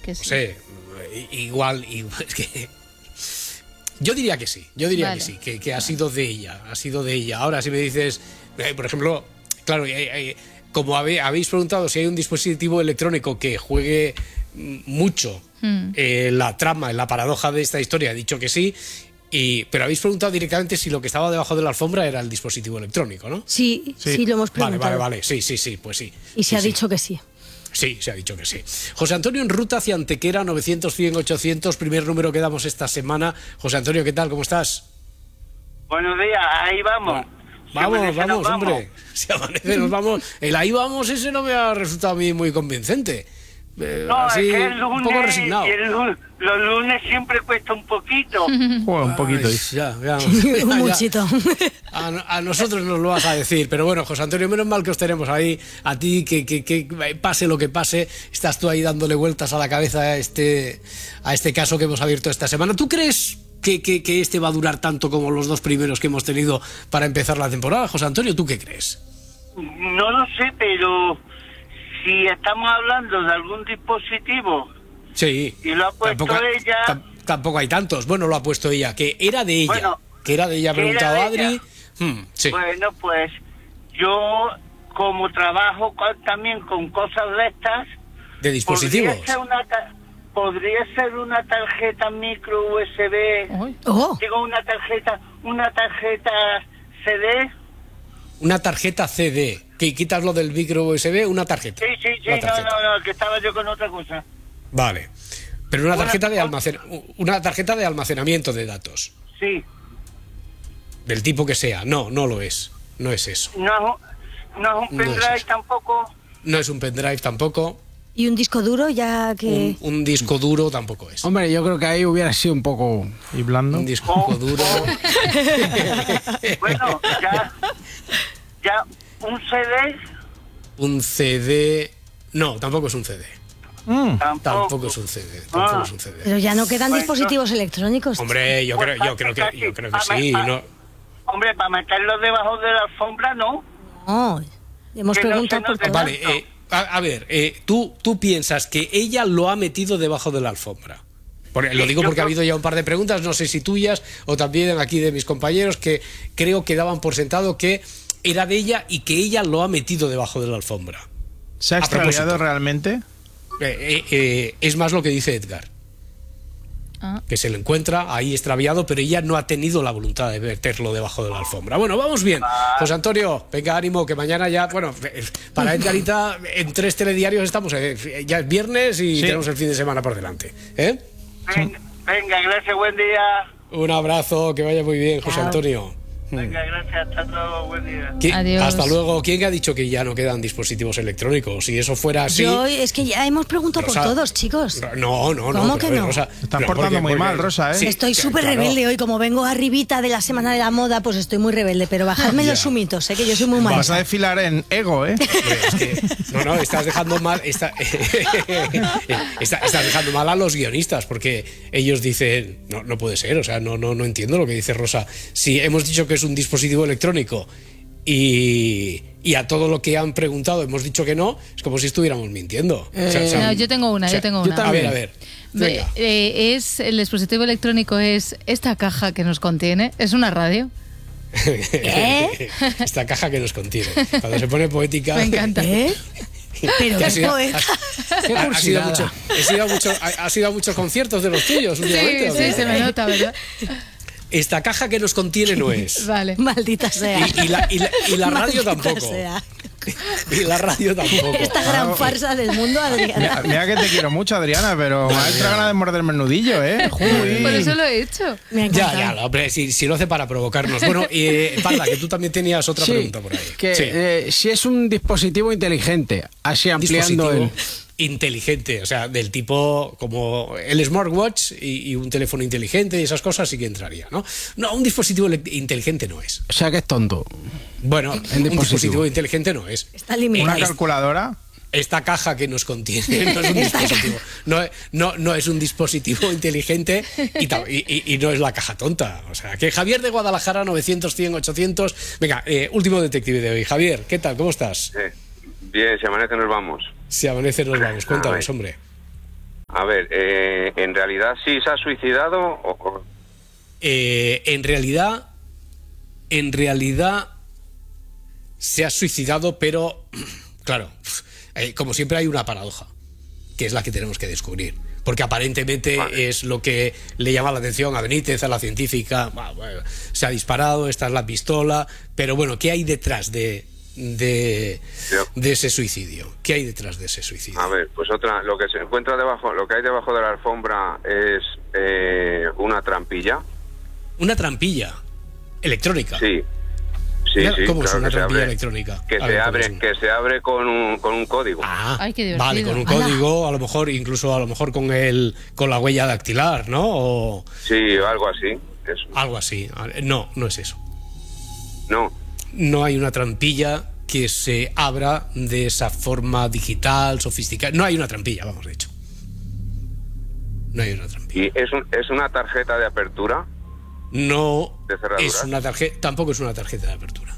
que sí. Igual, es que... Yo diría que sí, que sí, que ha sido de ella, Ahora, si me dices, por ejemplo, claro, como habéis preguntado si hay un dispositivo electrónico que juegue mucho la trama, en la paradoja de esta historia, he dicho que sí, pero habéis preguntado directamente si lo que estaba debajo de la alfombra era el dispositivo electrónico, ¿no? Sí, lo hemos preguntado. Vale, sí, pues sí. Y se ha dicho que sí. Sí, se ha dicho que sí. José Antonio en ruta hacia Antequera, 900-100-800, primer número que damos esta semana. José Antonio, ¿qué tal? ¿Cómo estás? Buenos días, ahí vamos. Vamos, hombre. Si amanece, nos vamos. El ahí vamos ese no me ha resultado a mí muy convincente. Así, es que el lunes, un poco resignado. Los lunes siempre cuesta un poquito. Un poquito. Ya. Un muchito. A nosotros nos lo vas a decir, pero bueno, José Antonio, menos mal que os tenemos ahí, a ti, que pase lo que pase, estás tú ahí dándole vueltas a la cabeza a este caso que hemos abierto esta semana. ¿Tú crees que este va a durar tanto como los dos primeros que hemos tenido para empezar la temporada? José Antonio, ¿tú qué crees? No lo sé, pero si estamos hablando de algún dispositivo... Sí. Y lo ha puesto ella... Tampoco hay tantos. Bueno, lo ha puesto ella, que era de ella. Bueno, que era de ella, ha preguntado Adri. Sí. Bueno, pues yo, como trabajo también con cosas de estas... ¿De dispositivos? Podría ser una tarjeta micro USB. Digo, una tarjeta CD. Una tarjeta CD. Que quitas lo del micro USB, una tarjeta. Sí, no, que estaba yo con otra cosa. Vale. Pero una tarjeta de almacenamiento de datos. Sí. Del tipo que sea. No lo es. No es eso. No es un pendrive tampoco. No es un pendrive tampoco. ¿Y un disco duro ya que...? Un disco duro tampoco es. Hombre, yo creo que ahí hubiera sido un poco... ¿Y blando? Un disco duro... Bueno, ya... ¿Un CD? Un CD... No, tampoco es un CD. Tampoco es un CD. Pero ya no quedan dispositivos electrónicos. Hombre, yo creo que sí. Hombre, para meterlos debajo de la alfombra, ¿no? No, hemos preguntado por todo. Vale, a ver, tú piensas que ella lo ha metido debajo de la alfombra. Lo digo porque ha habido ya un par de preguntas, no sé si tuyas o también aquí de mis compañeros, que creo que daban por sentado que era de ella y que ella lo ha metido debajo de la alfombra. ¿Se ha extraviado realmente? Es más lo que dice Edgar. Que se lo encuentra ahí extraviado, pero ella no ha tenido la voluntad de meterlo debajo de la alfombra. Bueno, vamos bien. José Antonio, venga, ánimo, que mañana ya, bueno, para Edgarita en 3 telediarios estamos, ya es viernes y tenemos el fin de semana por delante. Venga, gracias, buen día. Un abrazo, que vaya muy bien, José Antonio. Venga, gracias, hasta luego, buen día. Adiós. Hasta luego. ¿Quién ha dicho que ya no quedan dispositivos electrónicos? Si eso fuera así... Es que ya hemos preguntado Rosa, por todos, chicos. No. ¿Cómo que no? Rosa, están portando muy mal, Rosa, ¿eh? Sí, estoy súper rebelde hoy. Como vengo arribita de la Semana de la Moda, pues estoy muy rebelde. Pero bajadme los sumitos, que yo soy muy mala. Vas a desfilar en ego, ¿eh? No, estás dejando mal... estás dejando mal a los guionistas, porque ellos dicen... No puede ser, o sea, no entiendo lo que dice Rosa. Si hemos dicho que es un dispositivo electrónico y a todo lo que han preguntado hemos dicho que no, es como si estuviéramos mintiendo. No, yo tengo una. A ver. El dispositivo electrónico es esta caja que nos contiene. ¿Es una radio? Esta caja que nos contiene. Cuando se pone poética... Me encanta. Pero qué poeta. ¿Has ido a muchos conciertos de los tuyos últimamente? Sí, se me nota, ¿verdad? Esta caja que nos contiene no es. Vale. Maldita sea. Y la radio tampoco. Y la radio tampoco. Esta gran farsa del mundo, Adriana. Mira que te quiero mucho, Adriana, pero me ha hecho ganas de morderme el nudillo, ¿eh? Por eso lo he hecho. Ya, hombre, si lo hace para provocarnos. Bueno, Parda, que tú también tenías otra pregunta por ahí. Si es un dispositivo inteligente, así ampliando el... Inteligente, o sea, del tipo como el smartwatch y un teléfono inteligente y esas cosas sí que entraría, ¿no? No, un dispositivo inteligente no es. O sea, que es tonto. Bueno, un dispositivo inteligente no es. Está limitado. ¿Una calculadora? Esta caja que nos contiene no es un dispositivo. No es un dispositivo inteligente y no es la caja tonta. O sea, que Javier de Guadalajara, 900-100-800. Venga, último detective de hoy. Javier, ¿qué tal? ¿Cómo estás? Bien, si amanece nos vamos. Si amanece nos vamos. Cuéntanos, hombre. A ver, ¿en realidad sí se ha suicidado? En realidad se ha suicidado, pero claro, como siempre hay una paradoja, que es la que tenemos que descubrir. Porque aparentemente es lo que le llama la atención a Benítez, a la científica. Bueno, se ha disparado, esta es la pistola, pero bueno, ¿qué hay detrás de ese suicidio? ¿Qué hay detrás de ese suicidio? A ver, pues lo que se encuentra debajo, lo que hay debajo de la alfombra es una trampilla. ¿Una trampilla electrónica? Sí. ¿Cómo claro, es una trampilla electrónica? Que se abre con un código. Ay, qué divertido. Vale, con un código, a lo mejor con la huella dactilar, ¿no? Sí, algo así. Eso. Algo así. No es eso. No hay una trampilla que se abra de esa forma digital, sofisticada. No hay una trampilla, vamos, de hecho. No hay una trampilla. ¿Y es una tarjeta de apertura? No es una tarjeta, tampoco es una tarjeta de apertura.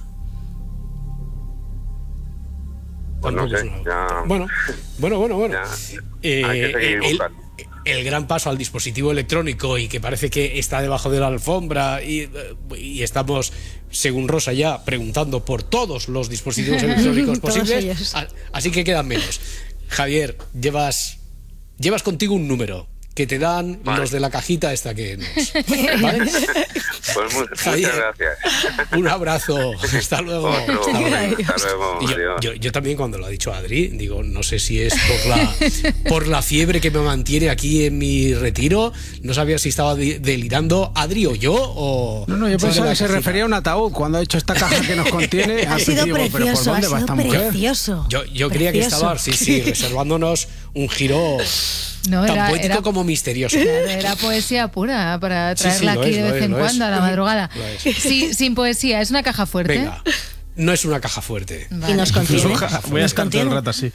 Pues no sé, Bueno. Hay que seguir buscando. El gran paso al dispositivo electrónico y que parece que está debajo de la alfombra y estamos, según Rosa, ya preguntando por todos los dispositivos electrónicos posibles, así que quedan menos. Javier, llevas contigo un número que te dan los de la cajita esta que nos... ¿Vale? Pues muchas gracias. Un abrazo. Hasta luego. Hasta luego. Yo también, cuando lo ha dicho Adri, digo, no sé si es por la fiebre que me mantiene aquí en mi retiro. No sabía si estaba delirando Adri o yo o... No, yo pensaba que se refería a un ataúd cuando ha hecho esta caja que nos contiene. Ha sido precioso, ¿pero por dónde va esta precioso. Yo creía que estaba, reservándonos un giro... tan poético como misterioso. Era poesía pura para traerla aquí de vez en cuando a la madrugada. Sí, sin poesía, es una caja fuerte. Venga, no es una caja fuerte. Vale. Y nos contiene. Voy a estar todo el rato así.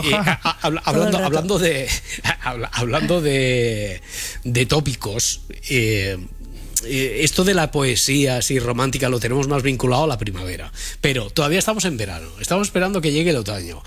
Hablando de tópicos, esto de la poesía así romántica lo tenemos más vinculado a la primavera, pero todavía estamos en verano, estamos esperando que llegue el otoño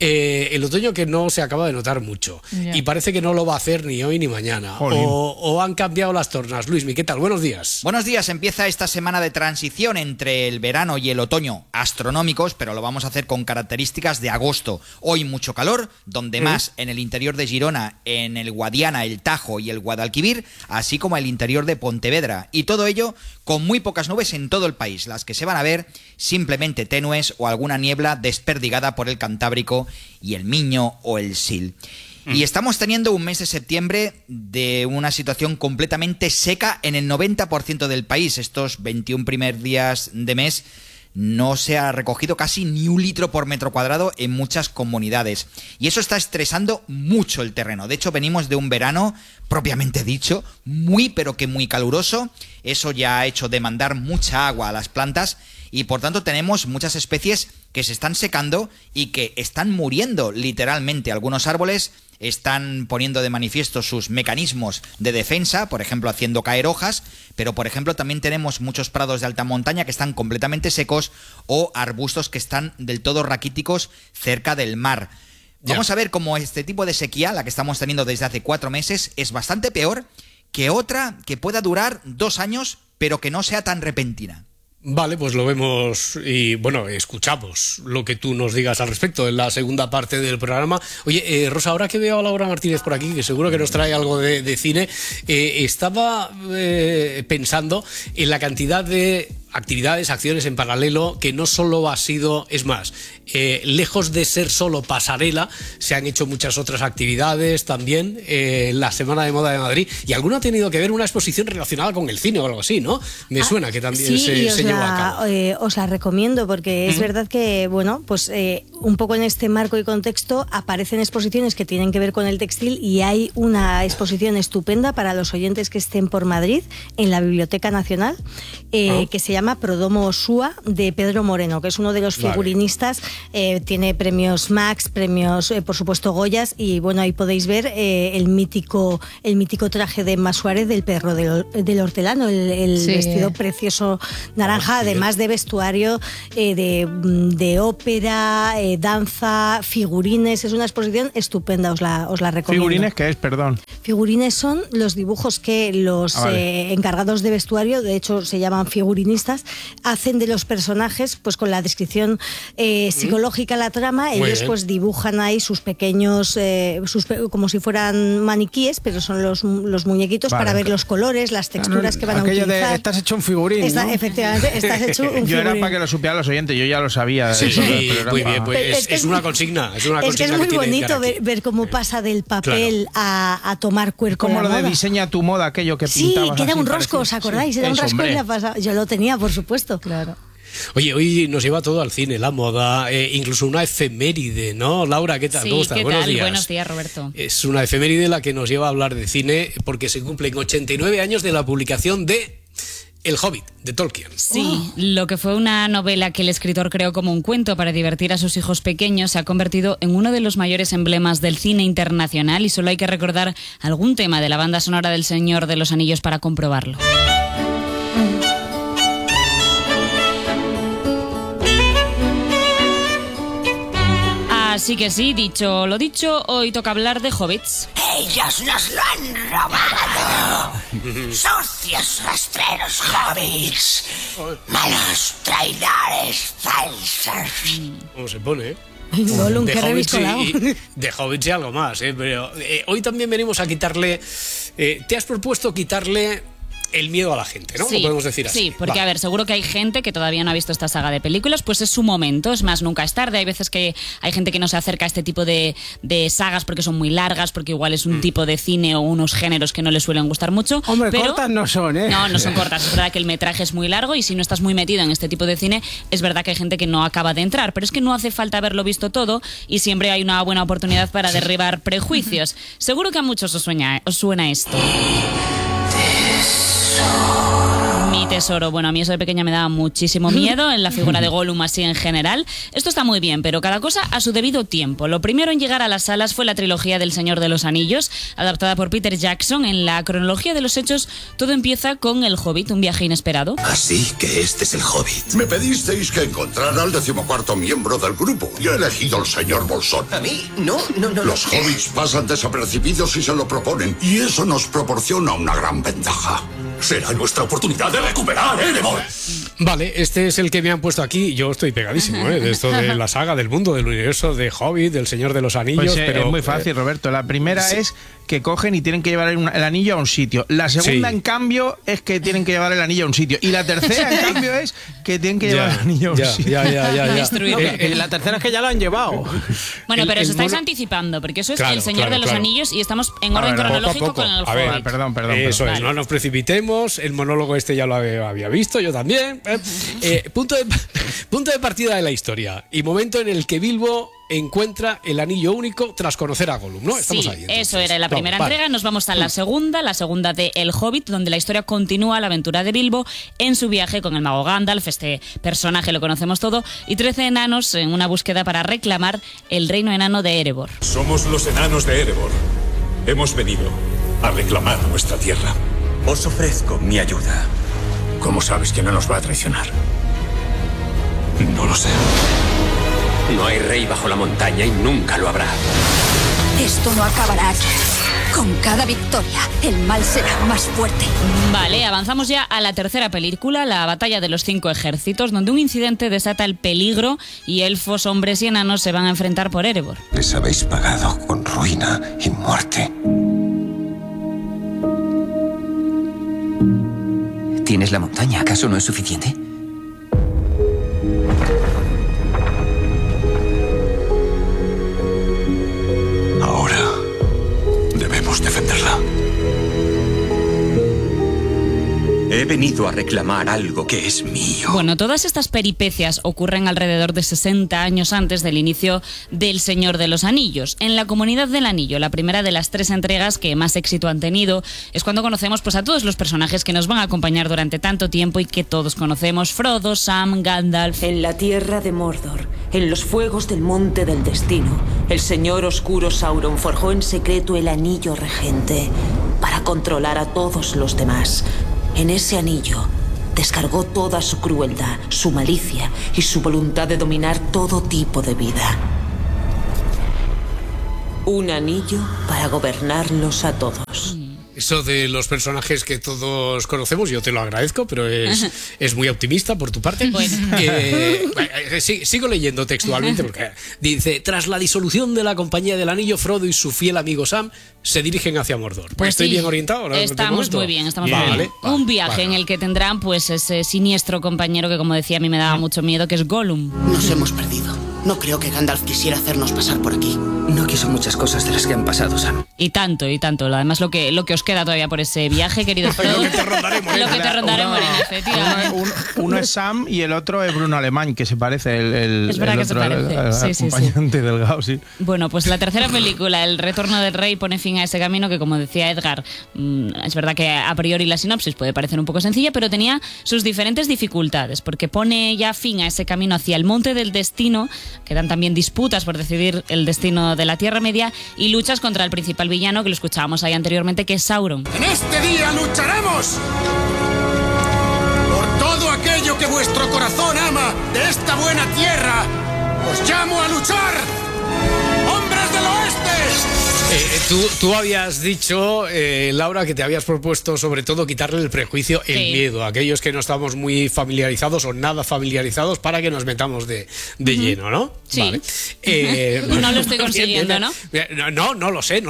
que no se acaba de notar mucho y parece que no lo va a hacer ni hoy ni mañana, o han cambiado las tornas. Luismi, ¿qué tal? Buenos días. Buenos días, empieza esta semana de transición entre el verano y el otoño astronómicos, pero lo vamos a hacer con características de agosto. Hoy mucho calor, donde más en el interior de Girona, en el Guadiana, el Tajo y el Guadalquivir, así como el interior de Pontevedra. Y todo ello con muy pocas nubes en todo el país, las que se van a ver simplemente tenues o alguna niebla desperdigada por el Cantábrico y el Miño o el Sil. Y estamos teniendo un mes de septiembre de una situación completamente seca en el 90% del país. Estos 21 primeros días de mes no se ha recogido casi ni 1 litro por metro cuadrado en muchas comunidades. Y eso está estresando mucho el terreno. De hecho, venimos de un verano, propiamente dicho, muy pero que muy caluroso. Eso ya ha hecho demandar mucha agua a las plantas y por tanto tenemos muchas especies que se están secando y que están muriendo literalmente. Algunos árboles están poniendo de manifiesto sus mecanismos de defensa, por ejemplo haciendo caer hojas, pero por ejemplo también tenemos muchos prados de alta montaña que están completamente secos o arbustos que están del todo raquíticos cerca del mar. Vamos a ver cómo este tipo de sequía, la que estamos teniendo desde hace 4 meses, es bastante peor que otra que pueda durar 2 años, pero que no sea tan repentina. Vale, pues lo vemos y, bueno, escuchamos lo que tú nos digas al respecto en la segunda parte del programa. Oye, Rosa, ahora que veo a Laura Martínez por aquí, que seguro que nos trae algo de cine, estaba pensando en la cantidad de actividades, acciones en paralelo, que no solo ha sido, es más, lejos de ser solo pasarela, se han hecho muchas otras actividades también, la Semana de Moda de Madrid, y alguna ha tenido que ver una exposición relacionada con el cine o algo así, ¿no? Me suena que también se llevó a cabo. Os la recomiendo porque es verdad que, bueno, pues un poco en este marco y contexto aparecen exposiciones que tienen que ver con el textil y hay una exposición estupenda para los oyentes que estén por Madrid en la Biblioteca Nacional que se llama llama Prodomo Osua, de Pedro Moreno, que es uno de los figurinistas. Tiene premios Max, premios, por supuesto, Goyas, y bueno, ahí podéis ver el mítico traje de Emma Suárez del perro del hortelano, el vestido precioso naranja, además de vestuario, de ópera, danza, figurines. Es una exposición estupenda, os la recomiendo. ¿Figurines qué es? Perdón. Figurines son los dibujos que los encargados de vestuario, de hecho se llaman figurinistas, hacen de los personajes, pues con la descripción psicológica, la trama. Muy ellos bien. Pues dibujan ahí sus pequeños, como si fueran maniquíes, pero son los muñequitos para ver los colores, las texturas que van a utilizar. Estás hecho un figurín, ¿no? Efectivamente, estás hecho un figurín. Yo era para que lo supieran los oyentes, yo ya lo sabía. Sí, muy bien, pues es una consigna. Es que es muy bonito ver cómo pasa del papel a tomar cuerpo. Como lo de diseña tu moda, aquello que pintabas. Sí, que era un rosco, ¿os acordáis? Era un rosco en la pasada. Yo lo tenía, por supuesto. Claro. Oye, hoy nos lleva todo al cine, la moda, incluso una efeméride, ¿no? Laura, ¿qué tal? Sí, ¿cómo estás? Buenos días. Buenos días, Roberto. Es una efeméride la que nos lleva a hablar de cine porque se cumplen 89 años de la publicación de El Hobbit, de Tolkien. Sí, lo que fue una novela que el escritor creó como un cuento para divertir a sus hijos pequeños se ha convertido en uno de los mayores emblemas del cine internacional y solo hay que recordar algún tema de la banda sonora del Señor de los Anillos para comprobarlo. Así que sí, dicho lo dicho, hoy toca hablar de hobbits. ¡Ellos nos lo han robado! ¡Sucios rastreros hobbits! ¡Malos traidores falsos! ¿Cómo se pone, eh? De hobbits y algo más, pero hoy también venimos a quitarle... te has propuesto quitarle el miedo a la gente, ¿no? Sí, lo podemos decir así. Sí, porque a ver, seguro que hay gente que todavía no ha visto esta saga de películas, pues es su momento, es más, nunca es tarde. Hay veces que hay gente que no se acerca a este tipo de sagas porque son muy largas, porque igual es un tipo de cine o unos géneros que no les suelen gustar mucho. Hombre, pero cortas no son, ¿eh? No son cortas, es verdad que el metraje es muy largo y si no estás muy metido en este tipo de cine, es verdad que hay gente que no acaba de entrar, pero es que no hace falta haberlo visto todo y siempre hay una buena oportunidad para derribar prejuicios. Seguro que a muchos os suena esto. Mi tesoro. Bueno, a mí eso de pequeña me daba muchísimo miedo en la figura de Gollum así en general. Esto está muy bien, pero cada cosa a su debido tiempo. Lo primero en llegar a las salas fue la trilogía del Señor de los Anillos, adaptada por Peter Jackson. En la cronología de los hechos, todo empieza con El Hobbit, un viaje inesperado. Así que este es el Hobbit. Me pedisteis que encontrara al 14º miembro del grupo y he elegido al señor Bolsón. ¿A mí? No. Los hobbits pasan desapercibidos si se lo proponen y eso nos proporciona una gran ventaja. Será nuestra oportunidad de recuperar Erebor. Vale, este es el que me han puesto aquí. Yo estoy pegadísimo, de esto de la saga, del mundo, del universo de Hobbit, del Señor de los Anillos. Pues pero es muy fácil, Roberto. La primera es que cogen y tienen que llevar el anillo a un sitio. La segunda, en cambio, es que tienen que llevar el anillo a un sitio. Y la tercera, en cambio, es que tienen que llevar el anillo a un sitio. Ya. La tercera es que ya lo han llevado. Bueno, pero os estáis anticipando, porque eso es el Señor de los Anillos y estamos en orden cronológico con el Hobbit. Perdón. Eso es, no nos precipitemos. El monólogo este ya lo había visto, yo también. Punto de partida de la historia y momento en el que Bilbo encuentra el anillo único tras conocer a Gollum, ¿no? Estamos ahí. Entonces. Eso era la primera entrega. Nos vamos a la segunda de El Hobbit, donde la historia continúa la aventura de Bilbo en su viaje con el mago Gandalf, este personaje lo conocemos todo, y 13 enanos en una búsqueda para reclamar el reino enano de Erebor. Somos los enanos de Erebor. Hemos venido a reclamar nuestra tierra. Os ofrezco mi ayuda. ¿Cómo sabes que no nos va a traicionar? No lo sé. No hay rey bajo la montaña y nunca lo habrá. Esto no acabará aquí. Con cada victoria, el mal será más fuerte. Vale, avanzamos ya a la tercera película, la batalla de los 5 ejércitos, donde un incidente desata el peligro y elfos, hombres y enanos se van a enfrentar por Erebor. Les habéis pagado con ruina y muerte. ¿Tienes la montaña? ¿Acaso no es suficiente? Ahora debemos defenderla. He venido a reclamar algo que es mío. Bueno, todas estas peripecias ocurren alrededor de 60 años antes del inicio del Señor de los Anillos. En la Comunidad del Anillo, la primera de las 3 entregas que más éxito han tenido, es cuando conocemos pues, a todos los personajes que nos van a acompañar durante tanto tiempo y que todos conocemos: Frodo, Sam, Gandalf. En la tierra de Mordor, en los fuegos del Monte del Destino, el señor oscuro Sauron forjó en secreto el anillo regente para controlar a todos los demás. En ese anillo descargó toda su crueldad, su malicia y su voluntad de dominar todo tipo de vida. Un anillo para gobernarlos a todos. Eso de los personajes que todos conocemos, yo te lo agradezco, pero es muy optimista por tu parte. Bueno. Sigo leyendo textualmente porque dice: tras la disolución de la Compañía del Anillo, Frodo y su fiel amigo Sam se dirigen hacia Mordor. Pues ¿Estoy sí, bien orientado? Estamos muy bien, estamos muy bien. Un viaje en el que tendrán pues ese siniestro compañero que, como decía, a mí me daba mucho miedo, que es Gollum. Nos hemos perdido. No creo que Gandalf quisiera hacernos pasar por aquí. No quiso muchas cosas de las que han pasado, Sam. Y tanto. Además, lo que os queda todavía por ese viaje, querido Frodo. Lo que te rondaré, Morena, efectivamente. Uno es Sam y el otro es Bruno Alemán, que se parece. Es verdad que se parece. El acompañante delgado, sí. Bueno, pues la tercera película, El Retorno del Rey, pone fin a ese camino que, como decía Edgar, es verdad que a priori la sinopsis puede parecer un poco sencilla, pero tenía sus diferentes dificultades, porque pone ya fin a ese camino hacia el Monte del Destino. Quedan también disputas por decidir el destino de la Tierra Media y luchas contra el principal villano, que lo escuchábamos ahí anteriormente, que es Sauron. En este día lucharemos por todo aquello que vuestro corazón ama de esta buena tierra. Os llamo a luchar, hombres del oeste. Tú habías dicho, Laura, que te habías propuesto sobre todo quitarle el prejuicio, el miedo a aquellos que no estamos muy familiarizados o nada familiarizados, para que nos metamos de lleno, ¿no? Sí. Vale. No lo estoy consiguiendo, ¿no? No lo sé.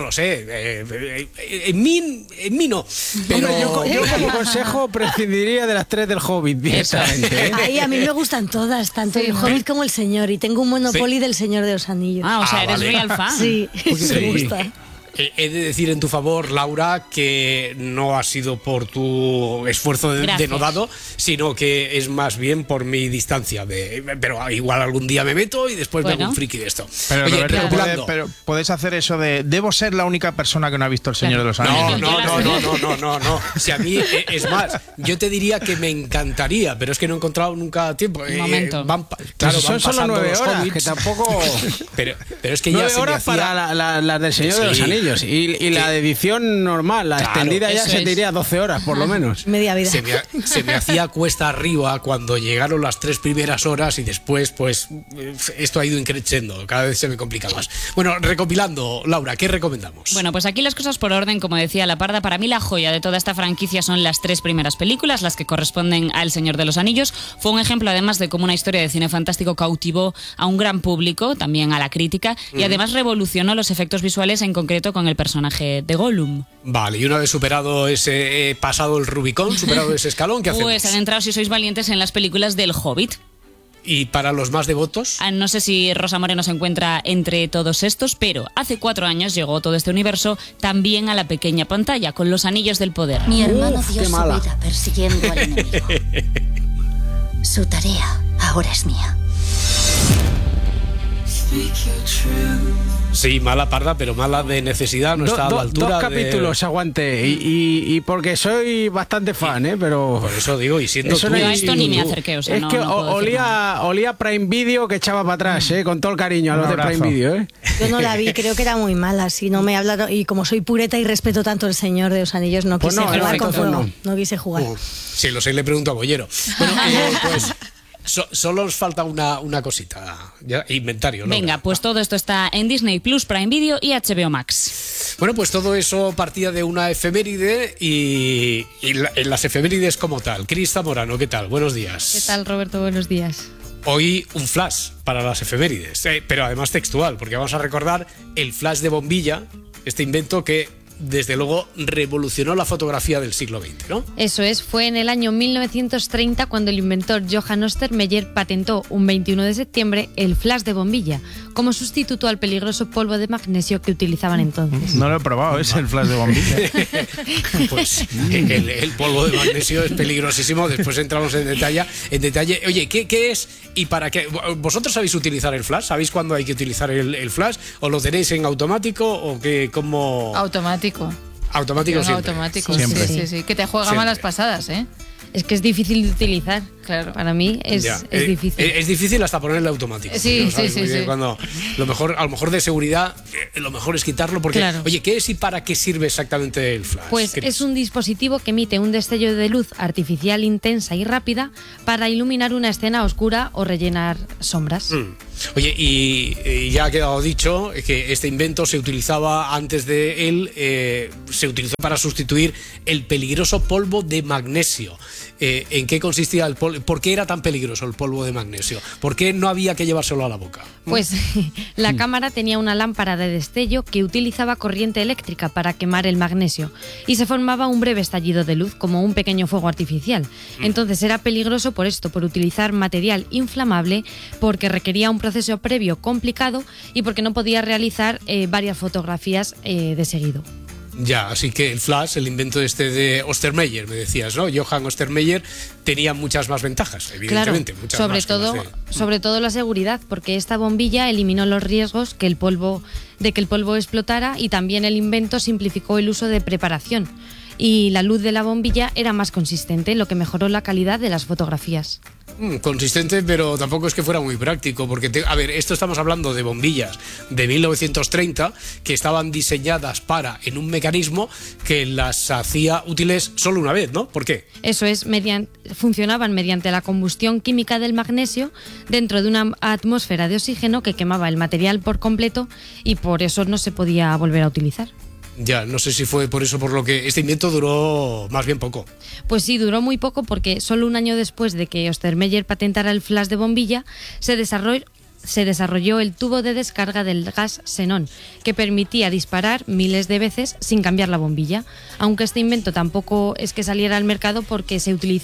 En mí no. Pero... Hombre, yo como consejo prescindiría de las 3 del Hobbit directamente. Ahí a mí me gustan todas, tanto el Hobbit como el Señor, y tengo un Monopoly del Señor de los Anillos. O sea, eres vale. real fan. Sí, me gusta. He de decir en tu favor, Laura, que no ha sido por tu esfuerzo denodado, sino que es más bien por mi distancia. Pero igual algún día me meto y después me hago un friki de esto. Pero, oye, pero puedes hacer eso de: debo ser la única persona que no ha visto El Señor de los Anillos. No. Si a mí, es más, yo te diría que me encantaría, pero es que no he encontrado nunca tiempo. Un momento. Claro, son solo 9 horas, que tampoco... pero es que 9 ya horas para las del Señor de los Anillos. Y la edición normal, la extendida ya se te iría 12 horas, por lo menos. Media vida. Se me hacía cuesta arriba cuando llegaron las 3 primeras horas y después, pues, esto ha ido increciendo. Cada vez se me complica más. Bueno, recopilando, Laura, ¿qué recomendamos? Bueno, pues aquí las cosas por orden, como decía la Parda. Para mí la joya de toda esta franquicia son las 3 primeras películas, las que corresponden a El Señor de los Anillos. Fue un ejemplo, además, de cómo una historia de cine fantástico cautivó a un gran público, también a la crítica, y además revolucionó los efectos visuales, en concreto con el personaje de Gollum. Vale, y una vez superado pasado el Rubicón, superado ese escalón, ¿qué hacemos? Pues han entrado, si sois valientes, en las películas del Hobbit. ¿Y para los más devotos? No sé si Rosa Moreno se encuentra entre todos estos, pero hace 4 años llegó todo este universo también a la pequeña pantalla, con Los Anillos del Poder. Mi hermano dio su vida persiguiendo al enemigo. Su tarea ahora es mía. Sí, mala, Parda, pero mala de necesidad, no está a la altura. 2 capítulos aguanté, y porque soy bastante fan, pero... Por eso digo, y siendo tú... Yo a esto ni me acerqué, o sea, es que olía Prime Video que echaba para atrás, con todo el cariño a los de Prime Video, Yo no la vi, creo que era muy mala, si no me hablaron, y como soy pureta y respeto tanto El Señor de los Anillos, no quise jugar con fuego, no quise jugar. Si lo sé, le pregunto a Bollero. Bueno, pues... Solo os falta una cosita, inventario, ¿no? Venga, pues todo esto está en Disney Plus, Prime Video y HBO Max. Bueno, pues todo eso partía de una efeméride y en las efemérides como tal. Cris Zamorano, ¿qué tal? Buenos días. ¿Qué tal, Roberto? Buenos días. Hoy un flash para las efemérides, pero además textual, porque vamos a recordar el flash de bombilla, este invento que desde luego revolucionó la fotografía del siglo XX, ¿no? Eso es, fue en el año 1930 cuando el inventor Johann Ostermeyer patentó un 21 de septiembre el flash de bombilla como sustituto al peligroso polvo de magnesio que utilizaban entonces. No lo he probado, es el flash de bombilla. Pues el polvo de magnesio es peligrosísimo, después entramos en detalle. Oye, ¿qué es y para qué? ¿Vosotros sabéis utilizar el flash? ¿Sabéis cuándo hay que utilizar el flash? ¿O lo tenéis en automático o qué? ¿Cómo? Automático. Automático siempre. Automático, Siempre. Sí. Que te juega malas pasadas, ¿eh? Es que es difícil de utilizar. Claro. Para mí es difícil. Es difícil hasta ponerle automático. Sí. Cuando a lo mejor de seguridad, lo mejor es quitarlo porque, claro. Oye, ¿qué es y para qué sirve exactamente el flash? Pues es un dispositivo que emite un destello de luz artificial intensa y rápida para iluminar una escena oscura o rellenar sombras. Oye, y ya ha quedado dicho que este invento se utilizaba antes de él, se utilizó para sustituir el peligroso polvo de magnesio. ¿En qué consistía el polvo? ¿Por qué era tan peligroso el polvo de magnesio? ¿Por qué no había que llevárselo a la boca? Pues la cámara tenía una lámpara de destello que utilizaba corriente eléctrica para quemar el magnesio y se formaba un breve estallido de luz como un pequeño fuego artificial. Entonces era peligroso por esto, por utilizar material inflamable, porque requería un proceso previo complicado y porque no podía realizar varias fotografías de seguido. Ya, así que el flash, el invento de Ostermeyer, me decías, ¿no? Johann Ostermeyer tenía muchas más ventajas, evidentemente. Claro, muchas sobre todo la seguridad, porque esta bombilla eliminó los riesgos de que el polvo explotara y también el invento simplificó el uso de preparación. Y la luz de la bombilla era más consistente, lo que mejoró la calidad de las fotografías. Consistente, pero tampoco es que fuera muy práctico, porque, esto estamos hablando de bombillas de 1930 que estaban diseñadas en un mecanismo que las hacía útiles solo una vez, ¿no? ¿Por qué? Eso es, funcionaban mediante la combustión química del magnesio dentro de una atmósfera de oxígeno que quemaba el material por completo y por eso no se podía volver a utilizar. Ya, no sé si fue por eso por lo que este invento duró más bien poco. Pues sí, duró muy poco porque solo un año después de que Ostermeyer patentara el flash de bombilla, se desarrolló el tubo de descarga del gas xenón, que permitía disparar miles de veces sin cambiar la bombilla. Aunque este invento tampoco es que saliera al mercado porque no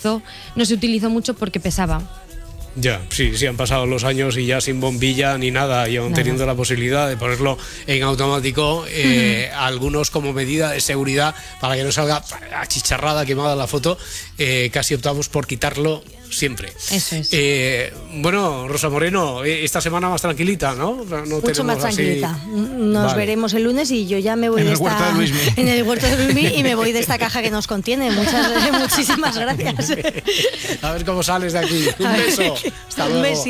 se utilizó mucho porque pesaba. Ya, sí, han pasado los años y ya sin bombilla ni nada, y aún teniendo la posibilidad de ponerlo en automático, algunos como medida de seguridad para que no salga achicharrada, quemada la foto, casi optamos por quitarlo siempre. Eso es. Bueno, Rosa Moreno, esta semana más tranquilita, ¿no? Mucho más tranquilita. Nos veremos el lunes y yo ya me voy en el huerto de Luismi y me voy de esta caja que nos contiene. Muchísimas gracias. A ver cómo sales de aquí. Un beso. Hasta luego.